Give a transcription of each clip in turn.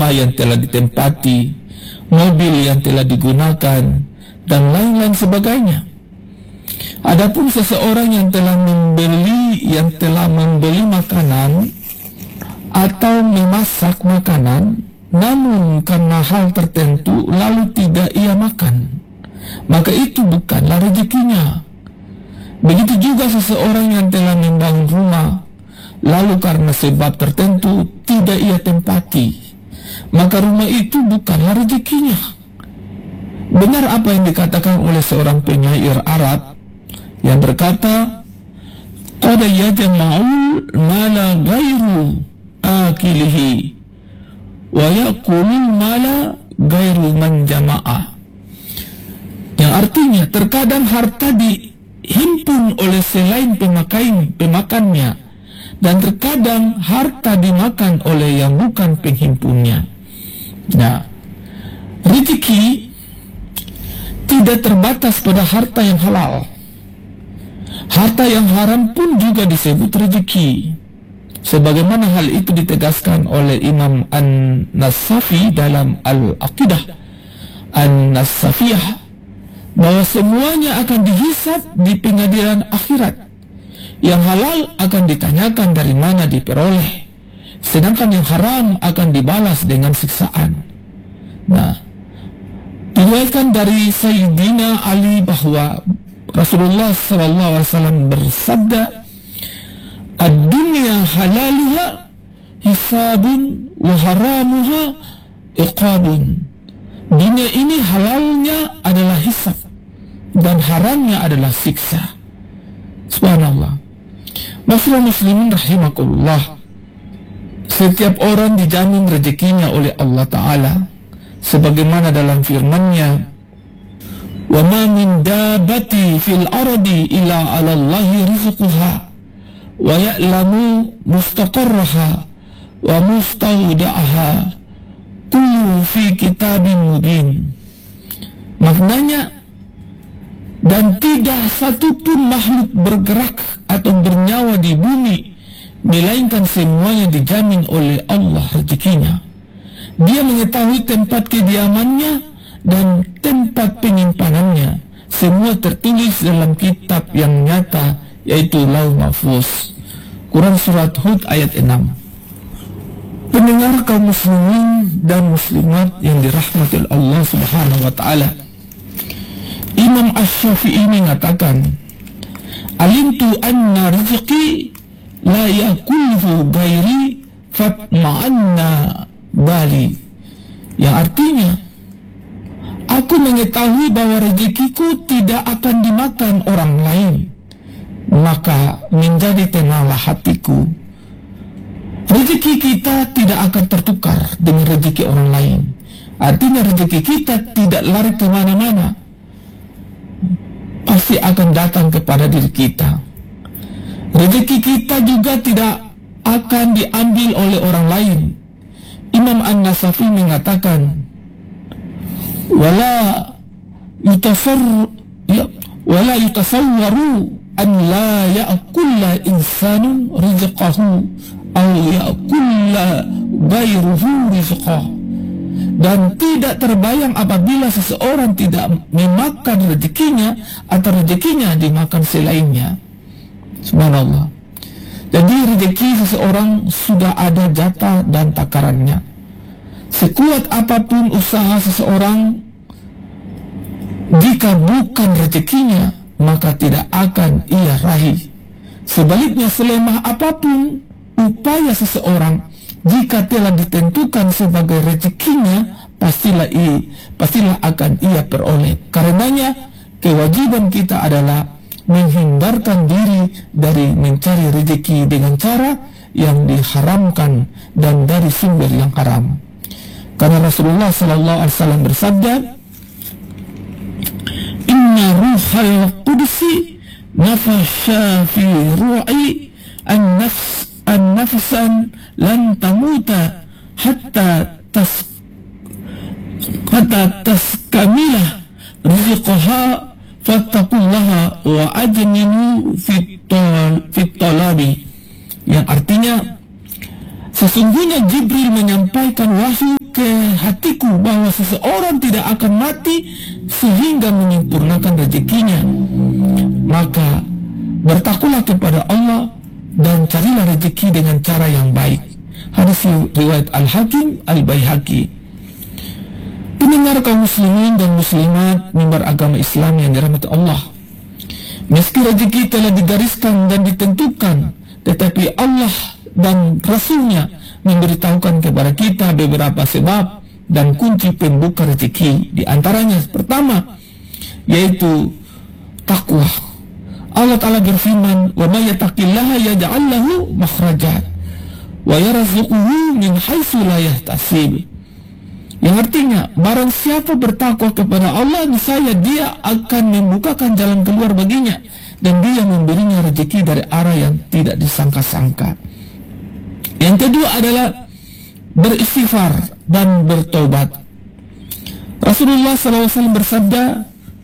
rumah yang telah ditempati, mobil yang telah digunakan, dan lain-lain sebagainya. Adapun seseorang yang telah membeli makanan atau memasak makanan, namun karena hal tertentu lalu tidak ia makan, maka itu bukanlah rezekinya. Begitu juga seseorang yang telah membangun rumah, lalu karena sebab tertentu tidak ia tempati, maka rumah itu bukanlah rezekinya. Benar apa yang dikatakan oleh seorang penyair Arab yang berkata, qad yajma'ul mala ghairu akilihi wa yaqulul mala ghairu man jama'a. Yang artinya, terkadang harta dihimpun oleh selain pemakannya, dan terkadang harta dimakan oleh yang bukan penghimpunnya. Nah, rezeki tidak terbatas pada harta yang halal. Harta yang haram pun juga disebut rezeki, sebagaimana hal itu ditegaskan oleh Imam An-Nasafi dalam Al-Aqidah An-Nasafiyah, bahwa semuanya akan dihisab di pengadilan akhirat. Yang halal akan ditanyakan dari mana diperoleh, sedangkan yang haram akan dibalas dengan siksaan. Nah, diriwayatkan dari Sayyidina Ali bahwa Rasulullah SAW bersabda, ad-dunya halaluha hisabun wa haramuha iqabun. Dunia ini halalnya adalah hisab dan haramnya adalah siksa. Subhanallah. Masyaallah muslimin rahimakumullah, setiap orang dijamin rezekinya oleh Allah Ta'ala, sebagaimana dalam firman-Nya, wa ma min dabati fil ardi illa 'ala Allahi rizquha wa ya'lamu mustaqarraha wa mustawda'aha kullu fi kitabin mubin. Maknanya, dan tidak satupun makhluk bergerak atau bernyawa di bumi melainkan semuanya dijamin oleh Allah rezekinya. Dia mengetahui tempat kediamannya dan tempat penyimpanannya. Semua tertulis dalam kitab yang nyata, yaitu Lauh Mahfuz. Quran Surat Hud ayat 6. Pendengar kaum muslimin dan muslimat yang dirahmati Allah Subhanahu wa Ta'ala, Imam Asy-Syafi'i mengatakan, alimtu anna rizqi la yakulhu ghairi fatma'anna bali. Yang artinya, aku mengetahui bahwa rezekiku tidak akan dimakan orang lain, maka menjadi tenanglah hatiku. Rezeki kita tidak akan tertukar dengan rezeki orang lain. Artinya rezeki kita tidak lari kemana-mana, pasti akan datang kepada diri kita. Rezeki kita juga tidak akan diambil oleh orang lain. Imam An-Nasafi mengatakan, wala yutasawwaru an la ya'kulla insanun rizqahu aw ya'kulla ghairuhu rizqah. Dan tidak terbayang apabila seseorang tidak memakan rezekinya atau rezekinya dimakan selainnya. Subhanallah. Jadi rezeki seseorang sudah ada jatah dan takarannya. Sekuat apapun usaha seseorang, jika bukan rezekinya, maka tidak akan ia raih. Sebaliknya, selemah apapun upaya seseorang, jika telah ditentukan sebagai rezekinya, pastilah akan ia peroleh. Karenanya, kewajiban kita adalah menghindarkan diri dari mencari rezeki dengan cara yang diharamkan dan dari sumber yang haram. Karena Rasulullah SAW bersabda, inna ruhal qudsi nafasha fi ru'i an-nafsan lan tamuta hatta taskamilah rizqaha fattaqullaha wa ajminu fit talabi. Yang artinya, sesungguhnya Jibril menyampaikan wahyu ke hatiku bahwa seseorang tidak akan mati sehingga menyempurnakan rezekinya. Maka bertakwalah kepada Allah dan carilah rezeki dengan cara yang baik. Hadis riwayat Al-Hakim Al-Baihaqi. Pendengar kaum muslimin dan muslimat mimbar agama Islam yang dirahmati Allah, meski rezeki telah digariskan dan ditentukan, tetapi Allah dan Rasulnya memberitahukan kepada kita beberapa sebab dan kunci pembuka rezeki. Di antaranya pertama, yaitu takwa. Allah Ta'ala berfirman, wa may yattaqillaha yaj'al lahu makhraja wa yarzuquhu min haitsu la yahtasib. Yang artinya, barang siapa bertakwa kepada Allah, niscaya dia akan membukakan jalan keluar baginya dan dia memberinya rezeki dari arah yang tidak disangka-sangka. Yang kedua adalah beristighfar dan bertobat. Rasulullah SAW bersabda,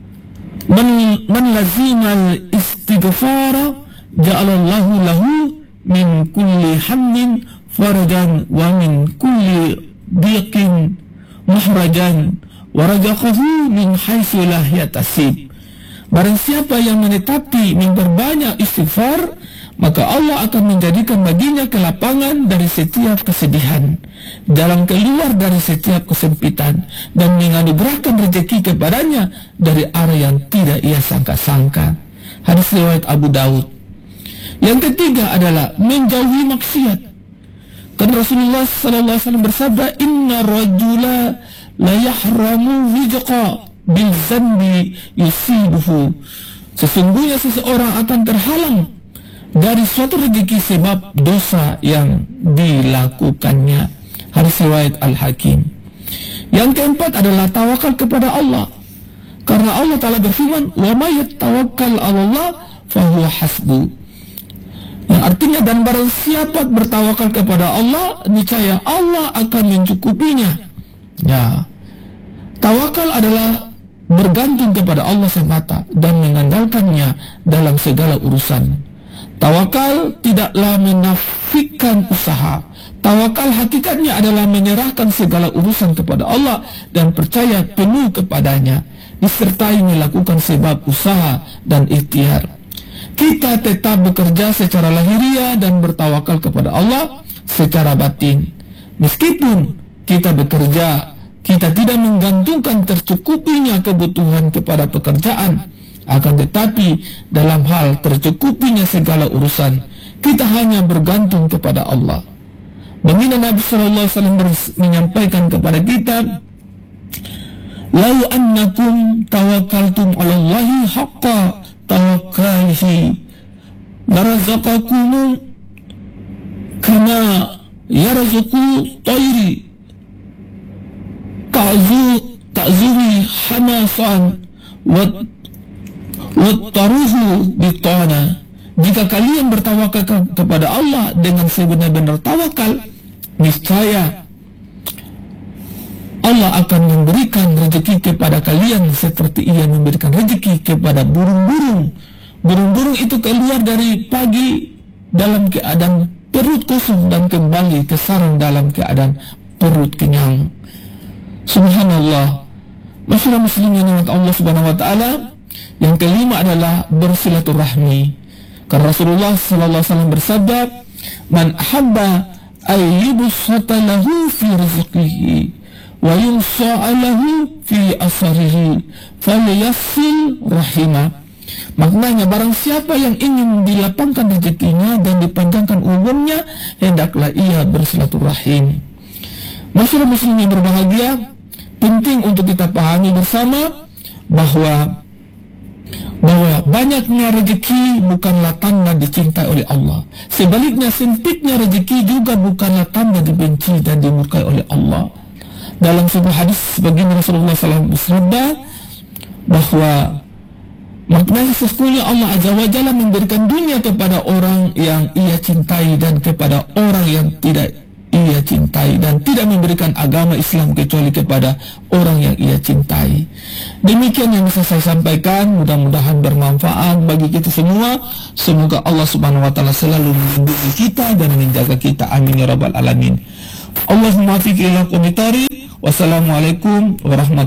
Man lazimal istighfara ja'alallahu lahu min kulli hammin farajan wa min kulli diqin mahrajan wa razaqahu min haitsu la yahtasib. Barang siapa yang menetapi memperbanyak istighfar, maka Allah akan menjadikan baginya kelapangan dari setiap kesedihan, jalan keluar dari setiap kesempitan, dan menganugerahkan rezeki kepadanya dari arah yang tidak ia sangka-sangka. Hadis riwayat Abu Daud. Yang ketiga adalah menjauhi maksiat. Karena Rasulullah SAW bersabda, Inna rajula la yahramu rizqa bil zanbi yusibuhu. Sesungguhnya seseorang akan terhalang dari suatu rezeki sebab dosa yang dilakukannya. Hadis riwayat Al-Hakim. Yang keempat adalah tawakal kepada Allah. Karena Allah Ta'ala berfirman, wa may yatawakkal 'ala Allah fahuwa hasbuh. Yang artinya, dan barang siapa bertawakal kepada Allah, niscaya Allah akan mencukupinya. Ya, tawakal adalah bergantung kepada Allah semata dan mengandalkannya dalam segala urusan. Tawakal tidaklah menafikan usaha. Tawakal hakikatnya adalah menyerahkan segala urusan kepada Allah dan percaya penuh kepadanya, disertai melakukan sebab usaha dan ikhtiar. Kita tetap bekerja secara lahiriah dan bertawakal kepada Allah secara batin. Meskipun kita bekerja, kita tidak menggantungkan tercukupinya kebutuhan kepada pekerjaan. Akan tetapi dalam hal tercukupinya segala urusan, kita hanya bergantung kepada Allah. Baginda Nabi SAW menyampaikan kepada kita, Lau annakum tawakkaltum 'ala Allahi haqqa tawakkalihi larazaqakum kama yarzuqu tayri ta'zuri hamasan wattaruhu bitana. Jika kalian bertawakal kepada Allah dengan sebenar-benar tawakal, niscaya Allah akan memberikan rezeki kepada kalian seperti ia memberikan rezeki kepada burung-burung. Burung-burung itu keluar dari pagi dalam keadaan perut kosong dan kembali ke sarang dalam keadaan perut kenyang. Subhanallah. Masyarakat muslim yang dirahmati Allah Subhanahu wa taala. Yang kelima adalah bersilaturahmi. Karena Rasulullah sallallahu alaihi wasallam bersabda, "Man ahabba ayyubsata lahu fi rizqihi wa yusa'alahu fi asarihi falyassil rahimah." Maknanya, barang siapa yang ingin dilapangkan rezekinya dan dipanjangkan umurnya, hendaklah ia bersilaturahim. Masyarakat muslim yang berbahagia, penting untuk kita pahami bersama bahwa banyaknya rezeki bukanlah tanda dicintai oleh Allah. Sebaliknya, sempitnya rezeki juga bukanlah tanda dibenci dan dimurkai oleh Allah. Dalam sebuah hadis baginda Rasulullah SAW bersabda bahwa maknanya sesungguhnya Allah Azza wa Jalla memberikan dunia kepada orang yang ia cintai dan kepada orang yang tidak ia cintai, dan tidak memberikan agama Islam kecuali kepada orang yang ia cintai. Demikian yang bisa saya sampaikan, mudah-mudahan bermanfaat bagi kita semua. Semoga Allah Subhanahu wa taala selalu melindungi kita dan menjaga kita, amin ya rabbal alamin. Allahumma fiqh ila qomitarik Wassalamualaikum warahmatullahi